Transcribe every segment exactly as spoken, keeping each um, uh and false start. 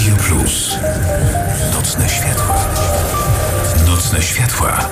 Radio Plus. Nocne światła. Nocne światła.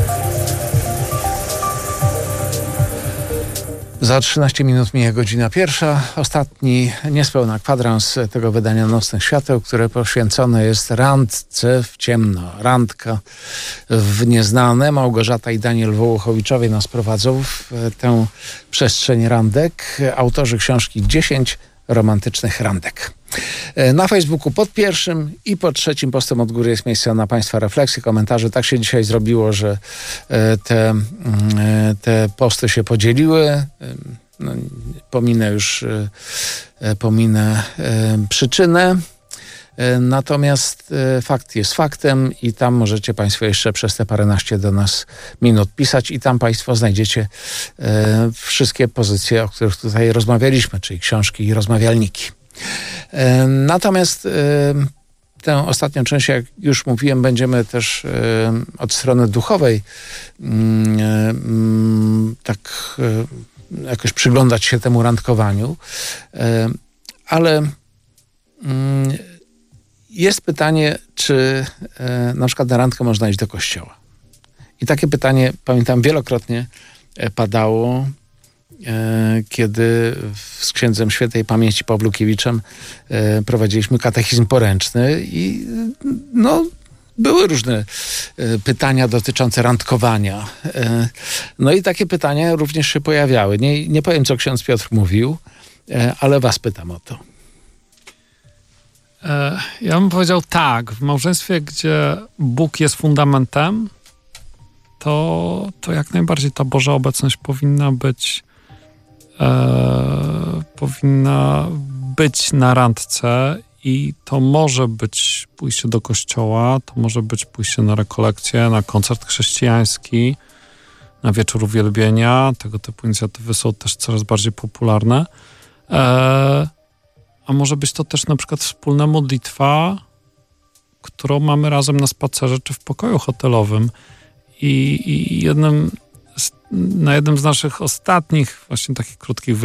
Za trzynaście minut mija godzina pierwsza. Ostatni, niespełna kwadrans tego wydania Nocnych Świateł, które poświęcone jest randce w ciemno. Randka w nieznane. Małgorzata i Daniel Wołochowiczowie nas prowadzą w tę przestrzeń randek. Autorzy książki dziesięć romantycznych randek. Na Facebooku pod pierwszym i pod trzecim postem od góry jest miejsce na Państwa refleksje, komentarze. Tak się dzisiaj zrobiło, że te, te posty się podzieliły. No, pominę już pominę przyczynę. Natomiast fakt jest faktem i tam możecie Państwo jeszcze przez te paręnaście do nas minut pisać i tam Państwo znajdziecie wszystkie pozycje, o których tutaj rozmawialiśmy, czyli książki i rozmawialniki. Natomiast tę ostatnią część, jak już mówiłem, będziemy też od strony duchowej tak jakoś przyglądać się temu randkowaniu, ale jest pytanie, czy na przykład na randkę można iść do kościoła. I takie pytanie, pamiętam, wielokrotnie padało, kiedy z księdzem świętej pamięci Pawłukiewiczem prowadziliśmy katechizm poręczny i no, były różne pytania dotyczące randkowania. No i takie pytania również się pojawiały. Nie, nie powiem, co ksiądz Piotr mówił, ale was pytam o to. Ja bym powiedział tak, w małżeństwie, gdzie Bóg jest fundamentem, to, to jak najbardziej ta Boża obecność powinna być e, powinna być na randce i to może być pójście do kościoła, to może być pójście na rekolekcję, na koncert chrześcijański, na wieczór uwielbienia. Tego typu inicjatywy są też coraz bardziej popularne. E, A może być to też na przykład wspólna modlitwa, którą mamy razem na spacerze czy w pokoju hotelowym. I, i jednym z, na jednym z naszych ostatnich właśnie takich krótkich